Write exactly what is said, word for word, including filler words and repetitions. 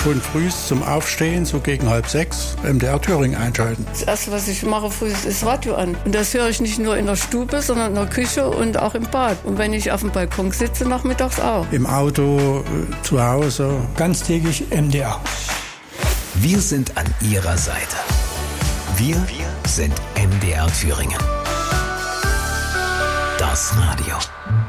Und früh zum Aufstehen, so gegen halb sechs, M D R Thüringen einschalten. Das Erste, was ich mache früh, ist das Radio an. Und das höre ich nicht nur in der Stube, sondern in der Küche und auch im Bad. Und wenn ich auf dem Balkon sitze, nachmittags auch. Im Auto, zu Hause. Ganztägig M D R. Wir sind an Ihrer Seite. Wir, Wir sind M D R Thüringen. Das Radio.